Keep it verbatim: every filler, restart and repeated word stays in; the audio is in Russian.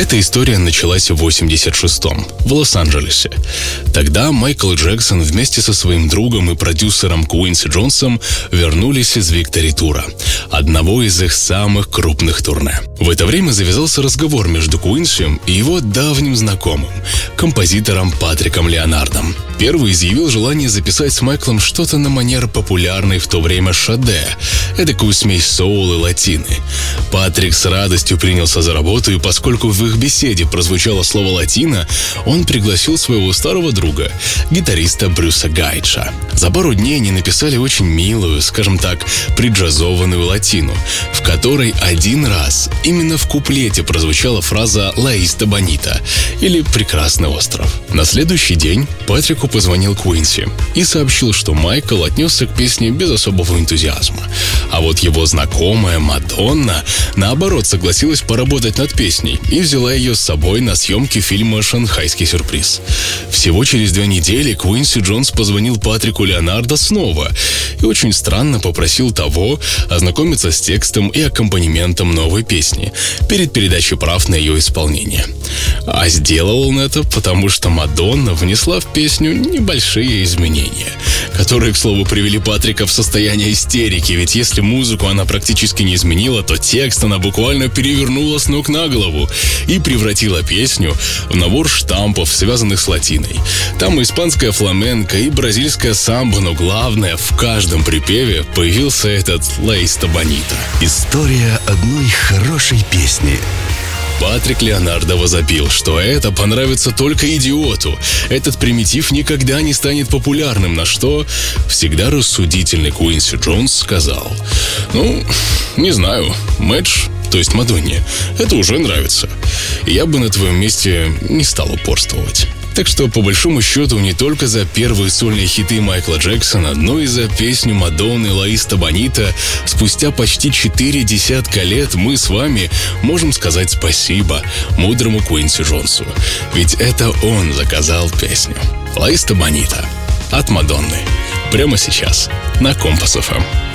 Эта история началась в восемьдесят шестом в Лос-Анджелесе. Тогда Майкл Джексон вместе со своим другом и продюсером Куинси Джонсом вернулись из Виктори-тура, одного из их самых крупных турне. В это время завязался разговор между Куинси и его давним знакомым, композитором Патриком Леонардом. Первый изъявил желание записать с Майклом что-то на манер популярной в то время шаде, эдакую смесь соул и латины. Патрик с радостью принялся за работу, и поскольку в их беседе прозвучало слово «латино», он пригласил своего старого друга, гитариста Брюса Гайджа. За пару дней они написали очень милую, скажем так, приджазованную латину, в которой один раз именно в куплете прозвучала фраза «La Isla Bonita» или «Прекрасный остров». На следующий день Патрику позвонил Куинси и сообщил, что Майкл отнесся к песне без особого энтузиазма. А вот его знакомая Мадонна, наоборот, согласилась поработать над песней и взяла ее с собой на съемки фильма «Шанхайский сюрприз». Всего через две недели Куинси Джонс позвонил Патрику Леонардо снова и очень странно попросил того ознакомиться с текстом и аккомпанементом новой песни перед передачей прав на ее исполнение. А сделал он это, потому что Мадонна внесла в песню небольшие изменения, которые, к слову, привели Патрика в состояние истерики, ведь если музыку она практически не изменила, то текст она буквально перевернула с ног на голову и превратила песню в набор штампов, связанных с латиной. Там и испанская фламенко, и бразильская самбо, но главное, в каждом припеве появился этот «La Isla Bonita». История одной хорошей песни. Патрик Леонардо возопил, что это понравится только идиоту. Этот примитив никогда не станет популярным, на что всегда рассудительный Куинси Джонс сказал: «Ну, не знаю, Мэдж, то есть Мадонне, это уже нравится. Я бы на твоем месте не стал упорствовать». Так что, по большому счету, не только за первые сольные хиты Майкла Джексона, но и за песню Мадонны «La Isla Bonita» спустя почти четыре десятка лет мы с вами можем сказать спасибо мудрому Куинси Джонсу. Ведь это он заказал песню «La Isla Bonita» от Мадонны. Прямо сейчас на Компас эф эм.